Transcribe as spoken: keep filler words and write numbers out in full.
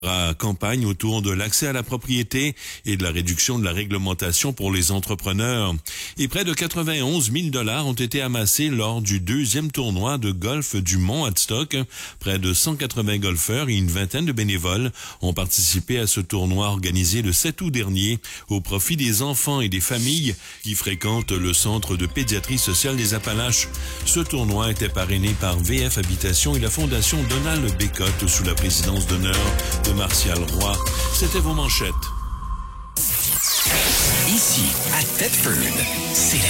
La campagne autour de l'accès à la propriété et de la réduction de la réglementation pour les entrepreneurs. Et près de quatre-vingt-onze mille dollars ont été amassés lors du deuxième tournoi de golf du Mont Adstock. Près de cent quatre-vingts golfeurs et une vingtaine de bénévoles ont participé à ce tournoi organisé le sept août dernier au profit des enfants et des familles qui fréquentent le centre de pédiatrie sociale des Appalaches. Ce tournoi était parrainé par V F Habitation et la fondation Donald Bécotte sous la présidence d'honneur de Martial Roy. C'était vos manchettes. Ici, à Thetford, c'est la